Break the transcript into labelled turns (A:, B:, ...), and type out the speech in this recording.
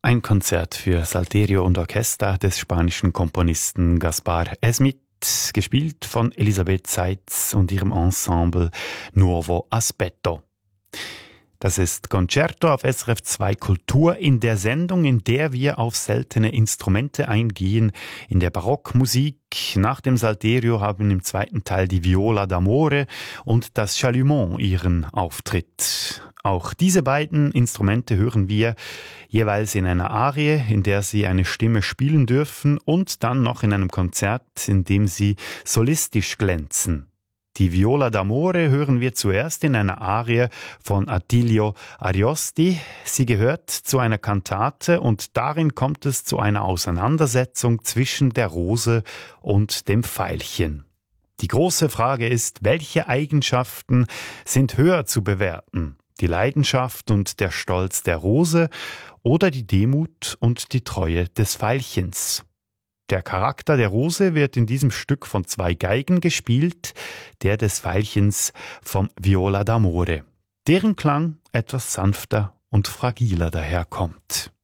A: Ein Konzert für Salterio und Orchester des spanischen Komponisten Gaspar Esmit, gespielt von Elisabeth Seitz und ihrem Ensemble Nuovo Aspetto. Das ist Concerto auf SRF 2 Kultur, in der Sendung, in der wir auf seltene Instrumente eingehen, in der Barockmusik. Nach dem Salterio haben im zweiten Teil die Viola d'Amore und das Chalumeau ihren Auftritt. Auch diese beiden Instrumente hören wir jeweils in einer Arie, in der sie eine Stimme spielen dürfen, und dann noch in einem Konzert, in dem sie solistisch glänzen. Die Viola d'Amore hören wir zuerst in einer Arie von Attilio Ariosti. Sie gehört zu einer Kantate und darin kommt es zu einer Auseinandersetzung zwischen der Rose und dem Veilchen. Die große Frage ist, welche Eigenschaften sind höher zu bewerten? Die Leidenschaft und der Stolz der Rose oder die Demut und die Treue des Veilchens? Der Charakter der Rose wird in diesem Stück von 2 Geigen gespielt, der des Veilchens vom Viola d'Amore, deren Klang etwas sanfter und fragiler daherkommt.